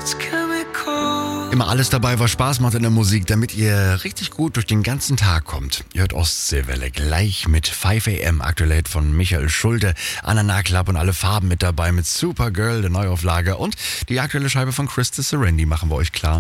Immer alles dabei, was Spaß macht in der Musik, damit ihr richtig gut durch den ganzen Tag kommt. Ihr hört Ostseewelle gleich mit 5 AM, aktuell von Michael Schulte, Anna Club und alle Farben mit dabei mit Supergirl, der Neuauflage, und die aktuelle Scheibe von Krista Serendi machen wir euch klar.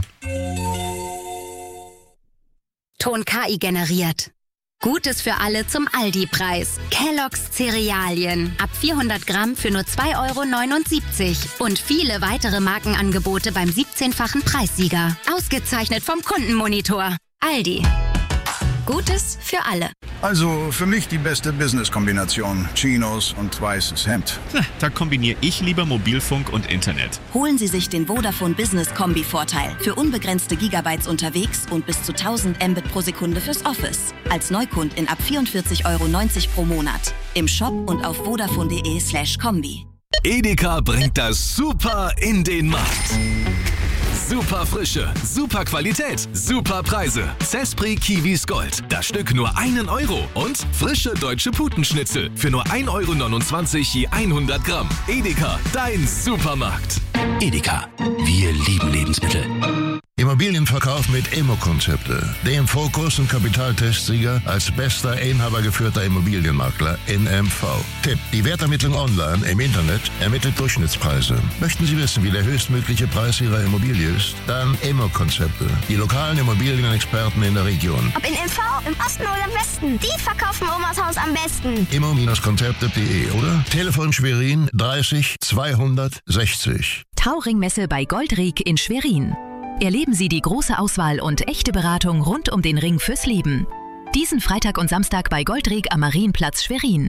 Ton KI generiert. Gutes für alle zum Aldi-Preis. Kellogg's Cerealien. Ab 400 Gramm für nur 2,79 € Und viele weitere Markenangebote beim 17-fachen Preissieger. Ausgezeichnet vom Kundenmonitor. Aldi. Gutes für alle. Also für mich die beste Business-Kombination. Chinos und weißes Hemd. Da kombiniere ich lieber Mobilfunk und Internet. Holen Sie sich den Vodafone Business Kombi-Vorteil. Für unbegrenzte Gigabytes unterwegs und bis zu 1000 Mbit pro Sekunde fürs Office. Als Neukundin ab 44,90 € pro Monat. Im Shop und auf vodafone.de/kombi. Edeka bringt das Super in den Markt. Super Frische, super Qualität, super Preise. Zespri Kiwis Gold. Das Stück nur 1 € und frische deutsche Putenschnitzel für nur 1,29 € je 100 Gramm. Edeka, dein Supermarkt. Edeka, wir lieben Lebensmittel. Immobilienverkauf mit Immo-Konzepte, dem Fokus- und Kapitaltestsieger als bester inhabergeführter Immobilienmakler in MV. Tipp: Die Wertermittlung online im Internet ermittelt Durchschnittspreise. Möchten Sie wissen, wie der höchstmögliche Preis Ihrer Immobilie ist? Dann Immo-Konzepte, die lokalen Immobilienexperten in der Region. Ob in MV, im Osten oder im Westen, die verkaufen Omas Haus am besten. Immo-Konzepte.de oder Telefon Schwerin 30 260. Tauringmesse bei Goldrieg in Schwerin. Erleben Sie die große Auswahl und echte Beratung rund um den Ring fürs Leben. Diesen Freitag und Samstag bei Goldrieg am Marienplatz Schwerin.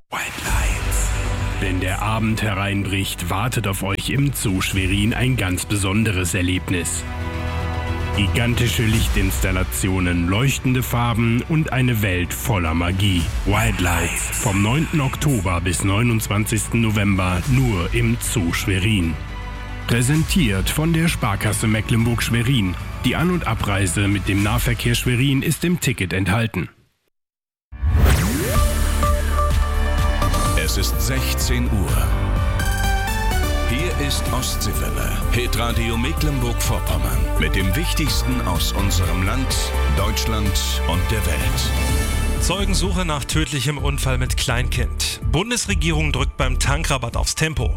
Wenn der Abend hereinbricht, wartet auf euch im Zoo Schwerin ein ganz besonderes Erlebnis. Gigantische Lichtinstallationen, leuchtende Farben und eine Welt voller Magie. Wildlights vom 9. Oktober bis 29. November nur im Zoo Schwerin. Präsentiert von der Sparkasse Mecklenburg-Schwerin. Die An- und Abreise mit dem Nahverkehr Schwerin ist im Ticket enthalten. Es ist 16 Uhr. Hier ist Ostseewelle, Hitradio Mecklenburg-Vorpommern. Mit dem Wichtigsten aus unserem Land, Deutschland und der Welt. Zeugensuche nach tödlichem Unfall mit Kleinkind. Bundesregierung drückt beim Tankrabatt aufs Tempo.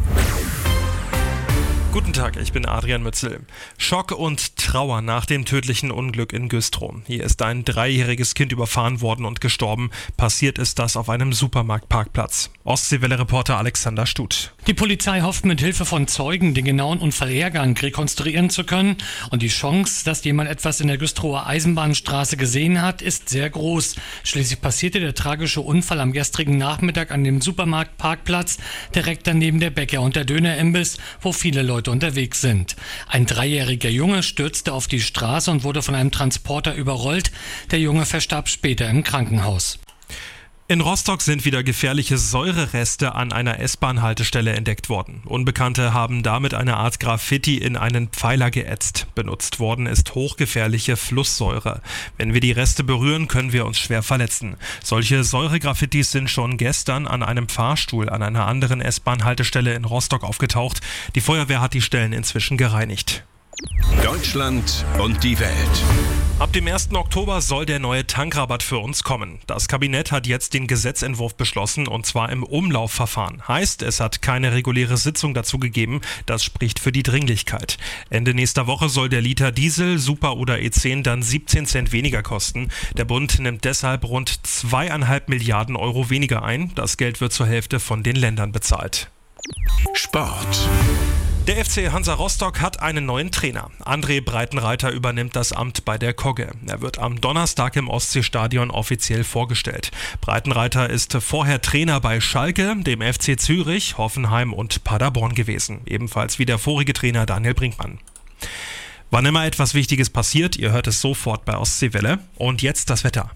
Guten Tag, ich bin Adrian Mützel. Schock und Trauer nach dem tödlichen Unglück in Güstrow. Hier ist ein 3-jähriges Kind überfahren worden und gestorben. Passiert ist das auf einem Supermarktparkplatz. Ostseewelle-Reporter Alexander Stut. Die Polizei hofft mit Hilfe von Zeugen den genauen Unfallhergang rekonstruieren zu können. Und die Chance, dass jemand etwas in der Güstrower Eisenbahnstraße gesehen hat, ist sehr groß. Schließlich passierte der tragische Unfall am gestrigen Nachmittag an dem Supermarktparkplatz, direkt daneben der Bäcker- und der Dönerimbiss, wo viele Leute unterwegs sind. Ein 3-jähriger Junge stürzte auf die Straße und wurde von einem Transporter überrollt. Der Junge verstarb später im Krankenhaus. In Rostock sind wieder gefährliche Säurereste an einer S-Bahn-Haltestelle entdeckt worden. Unbekannte haben damit eine Art Graffiti in einen Pfeiler geätzt. Benutzt worden ist hochgefährliche Flusssäure. Wenn wir die Reste berühren, können wir uns schwer verletzen. Solche Säuregraffitis sind schon gestern an einem Fahrstuhl an einer anderen S-Bahn-Haltestelle in Rostock aufgetaucht. Die Feuerwehr hat die Stellen inzwischen gereinigt. Deutschland und die Welt. Ab dem 1. Oktober soll der neue Tankrabatt für uns kommen. Das Kabinett hat jetzt den Gesetzentwurf beschlossen, und zwar im Umlaufverfahren. Heißt, es hat keine reguläre Sitzung dazu gegeben. Das spricht für die Dringlichkeit. Ende nächster Woche soll der Liter Diesel, Super oder E10 dann 17 Cent weniger kosten. Der Bund nimmt deshalb rund 2,5 Milliarden Euro weniger ein. Das Geld wird zur Hälfte von den Ländern bezahlt. Sport. Der FC Hansa Rostock hat einen neuen Trainer. André Breitenreiter übernimmt das Amt bei der Kogge. Er wird am Donnerstag im Ostseestadion offiziell vorgestellt. Breitenreiter ist vorher Trainer bei Schalke, dem FC Zürich, Hoffenheim und Paderborn gewesen. Ebenfalls wie der vorige Trainer Daniel Brinkmann. Wann immer etwas Wichtiges passiert, ihr hört es sofort bei Ostseewelle. Und jetzt das Wetter.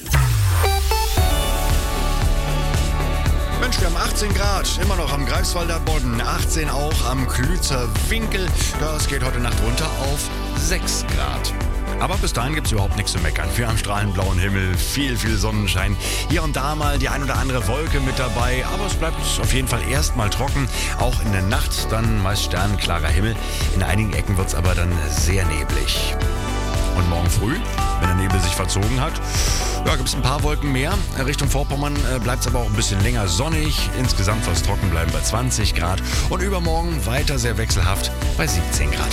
Mensch, wir haben 18 Grad, immer noch am Greifswalder Bodden, 18 auch am Klützer Winkel. Das geht heute Nacht runter auf 6 Grad. Aber bis dahin gibt es überhaupt nichts zu meckern. Wir haben strahlend blauen Himmel, viel Sonnenschein. Hier und da mal die ein oder andere Wolke mit dabei. Aber es bleibt auf jeden Fall erstmal trocken. Auch in der Nacht dann meist sternenklarer Himmel. In einigen Ecken wird es aber dann sehr neblig. Und morgen früh, wenn der Nebel sich verzogen hat, gibt es ein paar Wolken mehr. Richtung Vorpommern bleibt es aber auch ein bisschen länger sonnig. Insgesamt soll es trocken bleiben bei 20 Grad. Und übermorgen weiter sehr wechselhaft bei 17 Grad.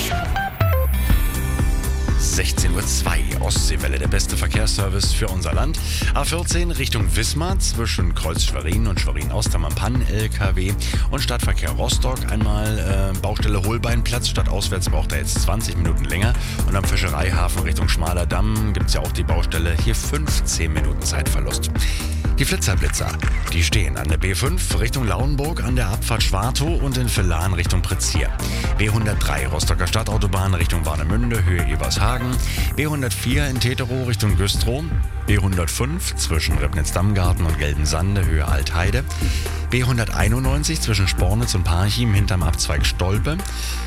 16:02 Uhr, Ostseewelle, der beste Verkehrsservice für unser Land. A14 Richtung Wismar zwischen Kreuz Schwerin und Schwerin-Ost am Pan-LKW und Stadtverkehr Rostock. Einmal Baustelle Holbeinplatz, stadtauswärts braucht er jetzt 20 Minuten länger. Und am Fischereihafen Richtung Schmaler Damm gibt es ja auch die Baustelle, hier 15 Minuten Zeitverlust. Die Flitzer, die stehen an der B5 Richtung Lauenburg, an der Abfahrt Schwartow und in Villan Richtung Prezier. B103 Rostocker Stadtautobahn Richtung Warnemünde, Höhe Ebershagen. B104 in Teterow Richtung Güstrow. B105 zwischen Ribnitz-Dammgarten und Gelbensande, Höhe Altheide. B191 zwischen Spornitz und Parchim hinterm Abzweig Stolpe.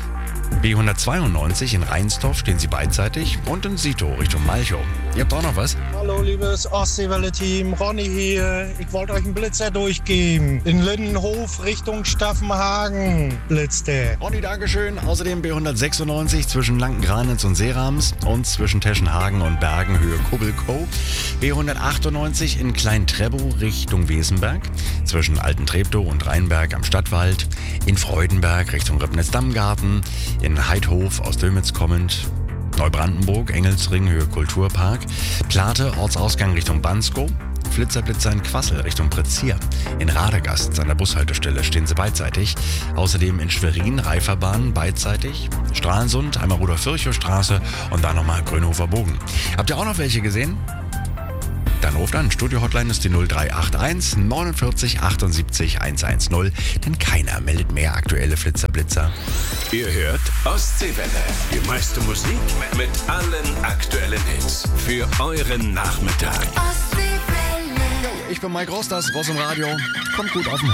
B192 in Reinsdorf stehen sie beidseitig und in Sito Richtung Malchow. Ihr habt auch noch was? Hallo liebes Ostseewelle-Team, Ronny hier. Ich wollte euch einen Blitzer durchgeben. In Lindenhof Richtung Staffenhagen blitzt der. Ronny, Dankeschön. Außerdem B196 zwischen Lanken-Granitz und Seerams und zwischen Teschenhagen und Bergen Höhe Kubbelkow. B198 in Klein-Trebow Richtung Wesenberg. Zwischen Alten-Treptow und Rheinberg am Stadtwald. In Freudenberg Richtung Ribnitz-Dammgarten. In Heidhof aus Dömitz kommend. Neubrandenburg, Engelsring, Höhe Kulturpark. Plate, Ortsausgang Richtung Banskow. Flitzer in Quassel Richtung Prezier. In Radegast an der Bushaltestelle stehen sie beidseitig. Außerdem in Schwerin, Reiferbahn beidseitig. Stralsund, einmal Rudolf-Virchow-Straße und dann nochmal Grönhofer Bogen. Habt ihr auch noch welche gesehen? Dann ruft an. Studio-Hotline ist die 0381 49 78 110. Denn keiner meldet mehr aktuelle Flitzer. Ihr hört Ostseewelle. Die meiste Musik mit allen aktuellen Hits. Für euren Nachmittag. Ich bin Mike Ross, das Ross im Radio. Kommt gut auf den